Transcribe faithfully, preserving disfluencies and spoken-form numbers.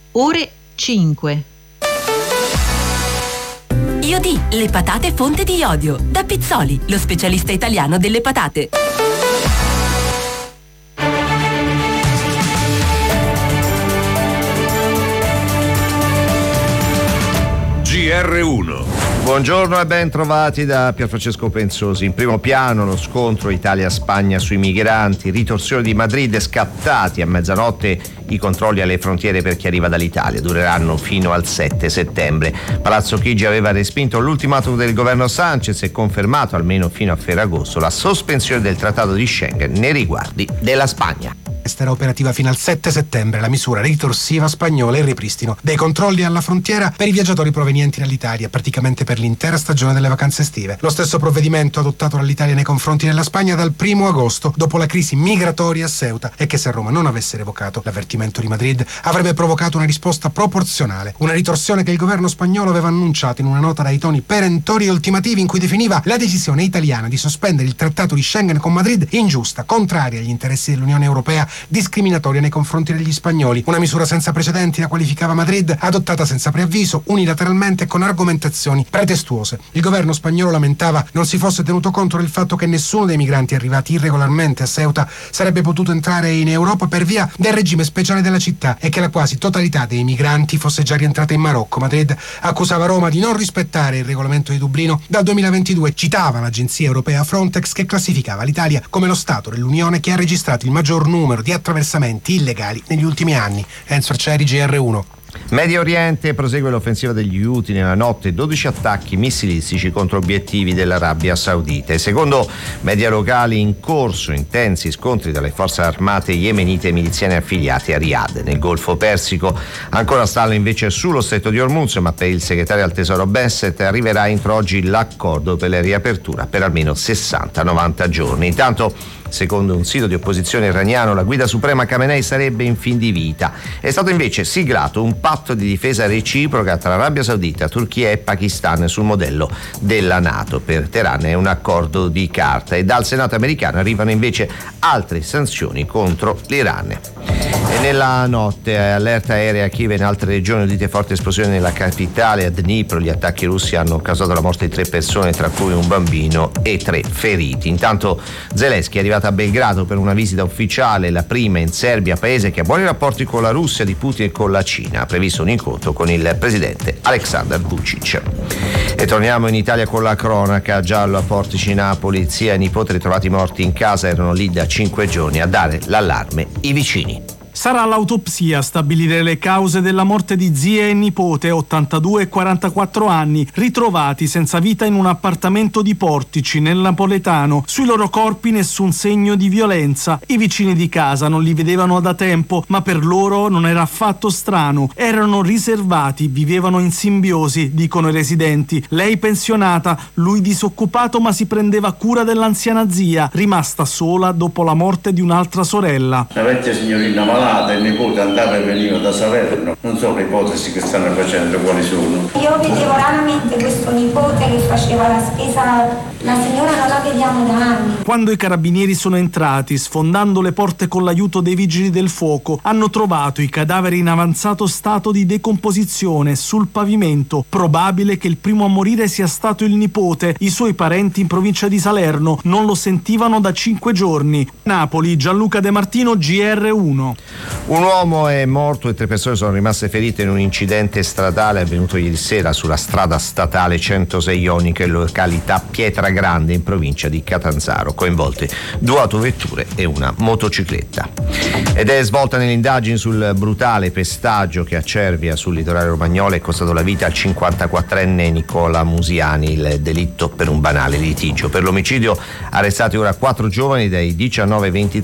ore cinque. Iodi, le patate fonte di iodio. Da Pizzoli, lo specialista italiano delle patate. G R uno. Buongiorno e ben trovati da Pierfrancesco Pensosi. In primo piano lo scontro Italia-Spagna sui migranti, ritorsione di Madrid, scattati a mezzanotte i controlli alle frontiere per chi arriva dall'Italia. Dureranno fino al sette settembre. Palazzo Chigi aveva respinto l'ultimatum del governo Sanchez e confermato almeno fino a Ferragosto la sospensione del trattato di Schengen nei riguardi della Spagna. Sarà operativa fino al sette settembre la misura ritorsiva spagnola e il ripristino dei controlli alla frontiera per i viaggiatori provenienti dall'Italia, praticamente per l'intera stagione delle vacanze estive. Lo stesso provvedimento adottato dall'Italia nei confronti della Spagna dal primo agosto, dopo la crisi migratoria a Ceuta, e che se Roma non avesse revocato l'avvertimento di Madrid avrebbe provocato una risposta proporzionale, una ritorsione che il governo spagnolo aveva annunciato in una nota dai toni perentori e ultimativi in cui definiva la decisione italiana di sospendere il trattato di Schengen con Madrid ingiusta, contraria agli interessi dell'Unione Europea, discriminatoria nei confronti degli spagnoli. Una misura senza precedenti, la qualificava Madrid, adottata senza preavviso, unilateralmente e con argomentazioni pretestuose. Il governo spagnolo lamentava non si fosse tenuto conto del fatto che nessuno dei migranti arrivati irregolarmente a Ceuta sarebbe potuto entrare in Europa per via del regime speciale della città e che la quasi totalità dei migranti fosse già rientrata in Marocco. Madrid accusava Roma di non rispettare il regolamento di Dublino dal duemilaventidue. Citava l'agenzia europea Frontex, che classificava l'Italia come lo Stato dell'Unione che ha registrato il maggior numero di attraversamenti illegali negli ultimi anni. Enzo Arcieri, G R uno. Medio Oriente, prosegue l'offensiva degli Houthi nella notte, dodici attacchi missilistici contro obiettivi dell'Arabia Saudita. E secondo media locali, in corso intensi scontri tra le forze armate yemenite e miliziani affiliati a Riyadh. Nel Golfo Persico ancora stallo invece sullo stretto di Hormuz, ma per il segretario al Tesoro Bassett arriverà entro oggi l'accordo per la riapertura per almeno sessanta novanta giorni. Intanto, secondo un sito di opposizione iraniano, la guida suprema Khamenei sarebbe in fin di vita. È stato invece siglato un patto di difesa reciproca tra Arabia Saudita, Turchia e Pakistan sul modello della NATO. Per Teheran è un accordo di carta e dal Senato americano arrivano invece altre sanzioni contro l'Iran. E nella notte allerta aerea a Kiev e in altre regioni, udite forti esplosioni nella capitale, a Dnipro. Gli attacchi russi hanno causato la morte di tre persone, tra cui un bambino, e tre feriti. Intanto Zelensky è arrivato a Belgrado per una visita ufficiale, la prima in Serbia, paese che ha buoni rapporti con la Russia di Putin e con la Cina. Ha previsto un incontro con il presidente Aleksandar Vučić. E torniamo in Italia con la cronaca. Giallo a Portici, Napoli, zia e nipote ritrovati morti in casa, erano lì da cinque giorni. A dare l'allarme i vicini. Sarà l'autopsia a stabilire le cause della morte di zia e nipote, ottantadue e quarantaquattro anni, ritrovati senza vita in un appartamento di Portici, nel napoletano. Sui loro corpi nessun segno di violenza. I vicini di casa non li vedevano da tempo, ma per loro non era affatto strano. Erano riservati, vivevano in simbiosi, dicono i residenti. Lei pensionata, lui disoccupato, ma si prendeva cura dell'anziana zia, rimasta sola dopo la morte di un'altra sorella. La vecchia signorina malata, il nipote andava e veniva da Salerno, non so le ipotesi che stanno facendo quali sono. Io vedevo raramente questo nipote che faceva la spesa, la signora non la vediamo da anni. Quando i carabinieri sono entrati, sfondando le porte con l'aiuto dei vigili del fuoco, hanno trovato i cadaveri in avanzato stato di decomposizione sul pavimento. Probabile che il primo a morire sia stato il nipote. I suoi parenti in provincia di Salerno non lo sentivano da cinque giorni. Napoli, Gianluca De Martino, G R uno. Un uomo è morto e tre persone sono rimaste ferite in un incidente stradale avvenuto ieri sera sulla strada statale centosei Ionica in località Pietragrande in provincia di Catanzaro. Coinvolte due autovetture e una motocicletta. Ed è svolta nelle indagini sul brutale pestaggio che a Cervia, sul litorale romagnolo, è costato la vita al cinquantaquattrenne Nicola Musiani. Il delitto per un banale litigio. Per l'omicidio arrestati ora quattro giovani dai diciannove ai ventitré